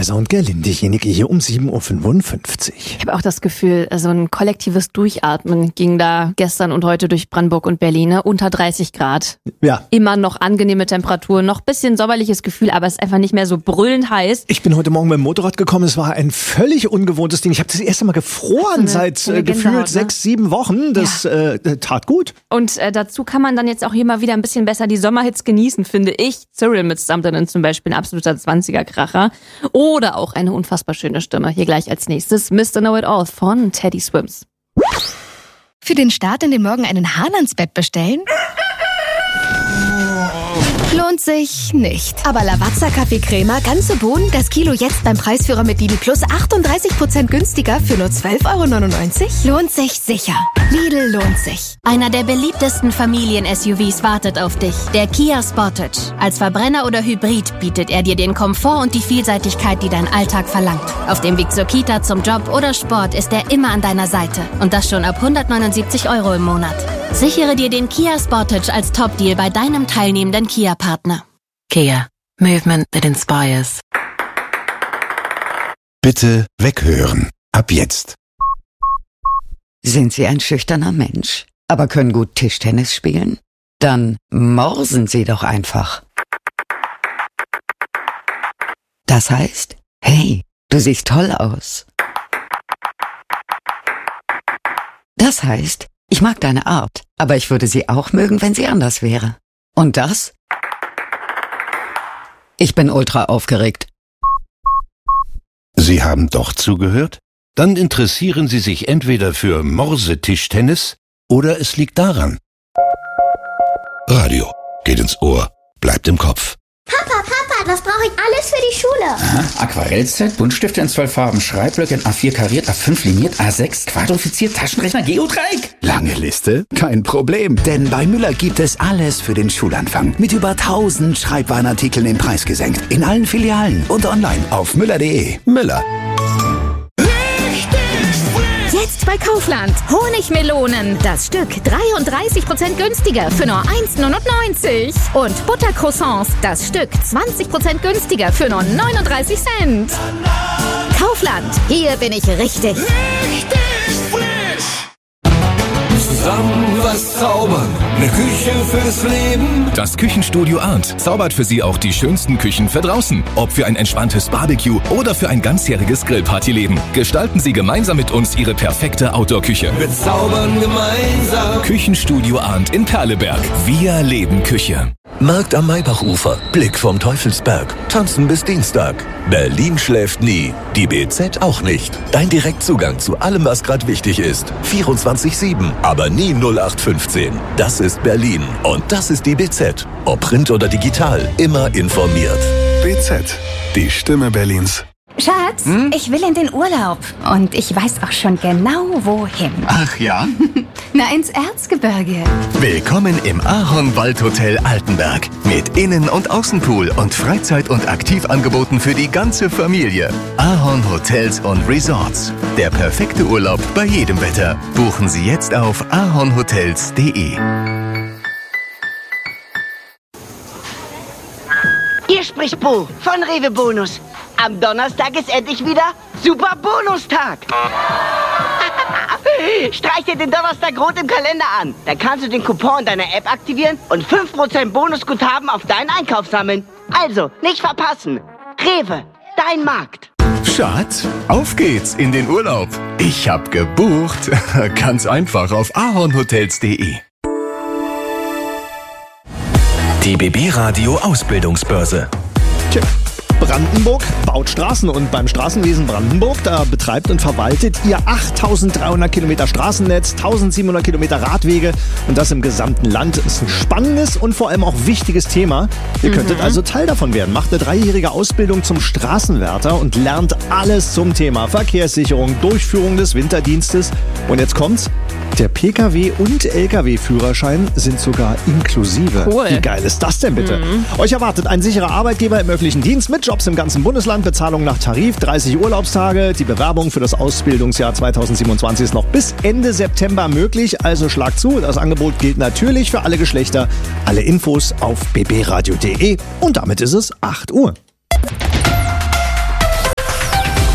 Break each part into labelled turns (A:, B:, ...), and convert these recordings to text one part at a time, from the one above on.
A: Kaiser und Gerlinde, diejenige hier um 7.55 Uhr.
B: Ich habe auch das Gefühl, so ein kollektives Durchatmen ging da gestern und heute durch Brandenburg und Berlin. Ne? Unter 30 Grad.
A: Ja.
B: Immer noch angenehme Temperaturen, noch ein bisschen sommerliches Gefühl, aber es ist einfach nicht mehr so brüllend heiß.
A: Ich bin heute Morgen mit dem Motorrad gekommen. Es war ein völlig ungewohntes Ding. Ich habe das erste Mal gefroren seit gefühlt 6-7 Wochen. Das tat gut.
B: Und dazu kann man dann jetzt auch hier mal wieder ein bisschen besser die Sommerhits genießen, finde ich. Cyril mit Something zum Beispiel, ein absoluter 20er-Kracher. Oder auch eine unfassbar schöne Stimme. Hier gleich als nächstes Mr. Know-It-All von Teddy Swims.
C: Für den Start in den Morgen einen Hahn-ans-Bett bestellen? Lohnt sich nicht. Aber Lavazza Kaffee-Crema, ganze Bohnen, das Kilo jetzt beim Preisführer mit Lidl Plus 38% günstiger für nur 12,99 €? Lohnt sich sicher. Lidl lohnt sich.
D: Einer der beliebtesten Familien-SUVs wartet auf dich. Der Kia Sportage. Als Verbrenner oder Hybrid bietet er dir den Komfort und die Vielseitigkeit, die dein Alltag verlangt. Auf dem Weg zur Kita, zum Job oder Sport ist er immer an deiner Seite. Und das schon ab 179 € im Monat. Sichere dir den Kia Sportage als Top-Deal bei deinem teilnehmenden Kia-Partner.
E: Kia. Movement that inspires.
F: Bitte weghören. Ab jetzt.
G: Sind Sie ein schüchterner Mensch, aber können gut Tischtennis spielen? Dann morsen Sie doch einfach. Das heißt, hey, du siehst toll aus. Das heißt, ich mag deine Art, aber ich würde sie auch mögen, wenn sie anders wäre. Und das? Ich bin ultra aufgeregt.
F: Sie haben doch zugehört? Dann interessieren Sie sich entweder für Morsetischtennis oder es liegt daran. Radio. Geht ins Ohr. Bleibt im Kopf.
H: Papa, was brauche ich alles für die Schule?
I: Aha, Aquarellset, Buntstifte in 12 Farben, Schreibblöcke in A4 kariert, A5 liniert, A6 quadrifiziert, Taschenrechner, Geodreieck.
J: Lange Liste? Kein Problem, denn bei Müller gibt es alles für den Schulanfang. Mit über 1000 Schreibwarenartikeln im Preis gesenkt. In allen Filialen und online auf müller.de. Müller.
C: Jetzt bei Kaufland. Honigmelonen. Das Stück 33% günstiger für nur 1,99 €. Und Buttercroissants. Das Stück 20% günstiger für nur 39 Cent. Kaufland. Hier bin ich richtig.
K: Richtig frisch. Zusammen was zaubern. Eine Küche fürs Leben.
L: Das Küchenstudio Arndt zaubert für Sie auch die schönsten Küchen für draußen. Ob für ein entspanntes Barbecue oder für ein ganzjähriges Grillpartyleben. Gestalten Sie gemeinsam mit uns Ihre perfekte Outdoor-Küche.
K: Wir zaubern gemeinsam.
L: Küchenstudio Arndt in Perleberg. Wir leben Küche.
M: Markt am Maybachufer, Blick vom Teufelsberg, tanzen bis Dienstag. Berlin schläft nie, die BZ auch nicht. Dein Direktzugang zu allem, was gerade wichtig ist. 24/7, aber nie 0815. Das ist Berlin und das ist die BZ. Ob Print oder digital, immer informiert.
N: BZ, die Stimme Berlins.
O: Schatz, ich will in den Urlaub und ich weiß auch schon genau, wohin.
J: Ach ja?
O: Na, ins Erzgebirge.
P: Willkommen im Ahorn Waldhotel Altenberg. Mit Innen- und Außenpool und Freizeit- und Aktivangeboten für die ganze Familie. Ahorn Hotels und Resorts. Der perfekte Urlaub bei jedem Wetter. Buchen Sie jetzt auf ahornhotels.de.
Q: Hier spricht Bo von Rewe Bonus. Am Donnerstag ist endlich wieder Super Bonustag. Streich dir den Donnerstag rot im Kalender an. Da kannst du den Coupon in deiner App aktivieren und 5% Bonusguthaben auf deinen Einkauf sammeln. Also, nicht verpassen. Rewe, dein Markt.
P: Schatz, auf geht's in den Urlaub. Ich hab gebucht. Ganz einfach auf ahornhotels.de.
R: Die BB Radio Ausbildungsbörse.
A: Tja. Brandenburg baut Straßen und beim Straßenwesen Brandenburg, da betreibt und verwaltet ihr 8.300 Kilometer Straßennetz, 1.700 Kilometer Radwege und das im gesamten Land. Ist ein spannendes und vor allem auch wichtiges Thema. Ihr könntet also Teil davon werden. Macht eine 3-jährige Ausbildung zum Straßenwärter und lernt alles zum Thema Verkehrssicherung, Durchführung des Winterdienstes. Und jetzt kommt's. Der Pkw- und Lkw-Führerschein sind sogar inklusive.
B: Cool.
A: Wie geil ist das denn bitte? Euch erwartet ein sicherer Arbeitgeber im öffentlichen Dienst mit Jobs im ganzen Bundesland, Bezahlung nach Tarif, 30 Urlaubstage. Die Bewerbung für das Ausbildungsjahr 2027 ist noch bis Ende September möglich, also schlag zu. Das Angebot gilt natürlich für alle Geschlechter. Alle Infos auf bbradio.de und damit ist es 8 Uhr.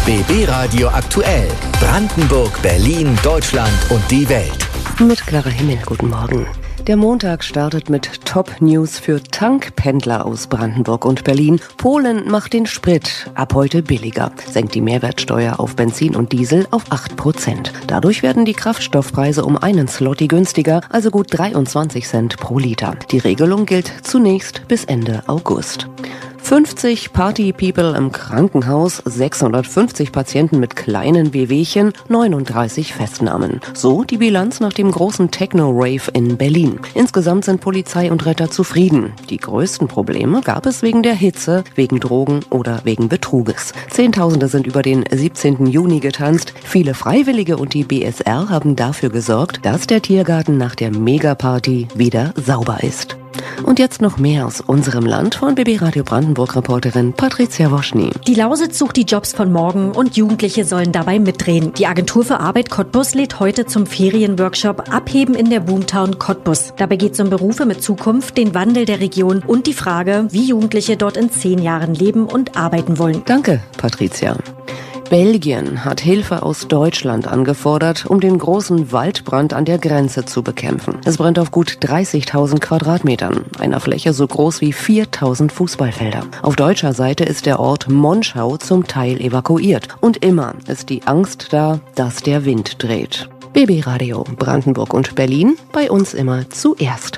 S: BB Radio aktuell. Brandenburg, Berlin, Deutschland und die Welt.
T: Mit Clara Himmel, guten Morgen. Der Montag startet mit Top-News für Tankpendler aus Brandenburg und Berlin. Polen macht den Sprit ab heute billiger, senkt die Mehrwertsteuer auf Benzin und Diesel auf 8%. Dadurch werden die Kraftstoffpreise um einen Zloty günstiger, also gut 23 Cent pro Liter. Die Regelung gilt zunächst bis Ende August. 50 Party-People im Krankenhaus, 650 Patienten mit kleinen Wehwehchen, 39 Festnahmen. So die Bilanz nach dem großen Techno-Rave in Berlin. Insgesamt sind Polizei und Retter zufrieden. Die größten Probleme gab es wegen der Hitze, wegen Drogen oder wegen Betruges. Zehntausende sind über den 17. Juni getanzt. Viele Freiwillige und die BSR haben dafür gesorgt, dass der Tiergarten nach der Megaparty wieder sauber ist. Und jetzt noch mehr aus unserem Land von BB Radio Brandenburg-Reporterin Patricia Woschny.
U: Die Lausitz sucht die Jobs von morgen und Jugendliche sollen dabei mitdrehen. Die Agentur für Arbeit Cottbus lädt heute zum Ferienworkshop Abheben in der Boomtown Cottbus. Dabei geht es um Berufe mit Zukunft, den Wandel der Region und die Frage, wie Jugendliche dort in 10 Jahren leben und arbeiten wollen.
T: Danke, Patricia. Belgien hat Hilfe aus Deutschland angefordert, um den großen Waldbrand an der Grenze zu bekämpfen. Es brennt auf gut 30.000 Quadratmetern, einer Fläche so groß wie 4.000 Fußballfelder. Auf deutscher Seite ist der Ort Monschau zum Teil evakuiert. Und immer ist die Angst da, dass der Wind dreht. BB Radio Brandenburg und Berlin, bei uns immer zuerst.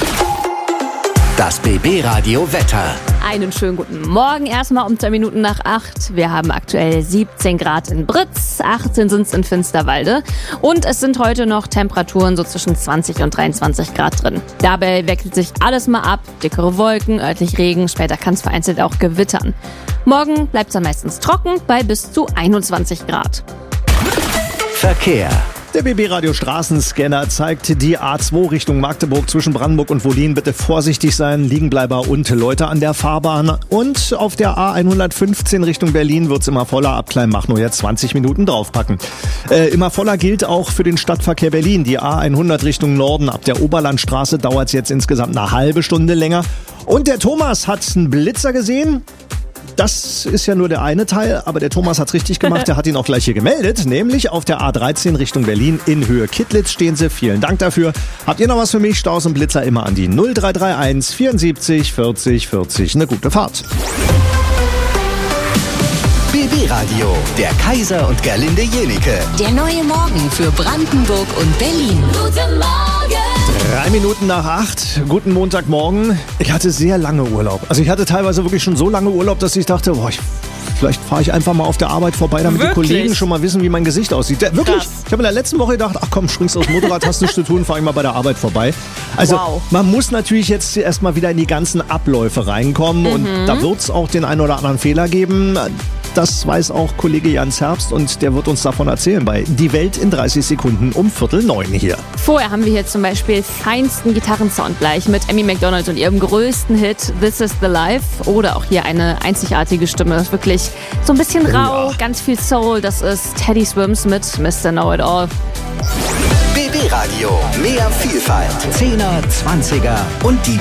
S: Das BB Radio Wetter.
B: Einen schönen guten Morgen. Erstmal um 2 Minuten nach 8. Wir haben aktuell 17 Grad in Britz, 18 sind es in Finsterwalde. Und es sind heute noch Temperaturen so zwischen 20 und 23 Grad drin. Dabei wechselt sich alles mal ab. Dickere Wolken, örtlich Regen, später kann es vereinzelt auch gewittern. Morgen bleibt es dann meistens trocken bei bis zu 21 Grad.
S: Verkehr.
A: Der BB-Radio Straßenscanner zeigt die A2 Richtung Magdeburg zwischen Brandenburg und Wollin. Bitte vorsichtig sein, Liegenbleiber und Leute an der Fahrbahn. Und auf der A115 Richtung Berlin wird's immer voller. Ab Kleinmach nur jetzt 20 Minuten draufpacken. Immer voller gilt auch für den Stadtverkehr Berlin. Die A100 Richtung Norden ab der Oberlandstraße dauert's jetzt insgesamt eine halbe Stunde länger. Und der Thomas hat einen Blitzer gesehen. Das ist ja nur der eine Teil, aber der Thomas hat's richtig gemacht. Der hat ihn auch gleich hier gemeldet, nämlich auf der A13 Richtung Berlin in Höhe Kittlitz stehen sie. Vielen Dank dafür. Habt ihr noch was für mich? Staus und Blitzer immer an die 0331 74 40 40. Eine gute Fahrt.
S: BB Radio, der Kaiser und Gerlinde Jenike.
D: Der neue Morgen für Brandenburg und Berlin.
H: Guten Morgen!
A: 3 Minuten nach 8. Guten Montagmorgen. Ich hatte sehr lange Urlaub. Also ich hatte teilweise wirklich schon so lange Urlaub, dass ich dachte, vielleicht fahre ich einfach mal auf der Arbeit vorbei, damit die Kollegen schon mal wissen, wie mein Gesicht aussieht. Wirklich, ich habe in der letzten Woche gedacht, ach komm, springst aufs Motorrad, hast nichts zu tun, fahre ich mal bei der Arbeit vorbei. Also man muss natürlich jetzt erstmal wieder in die ganzen Abläufe reinkommen und da wird es auch den einen oder anderen Fehler geben. Das weiß auch Kollege Jans Herbst und der wird uns davon erzählen bei Die Welt in 30 Sekunden um 8:45 hier.
B: Vorher haben wir hier zum Beispiel feinsten Gitarrensound gleich mit Amy Macdonald und ihrem größten Hit This Is The Life. Oder auch hier eine einzigartige Stimme. Das ist wirklich so ein bisschen rau, ganz viel Soul. Das ist Teddy Swims mit Mr. Know-It-All.
S: BB Radio, mehr Vielfalt. 10er, 20er und die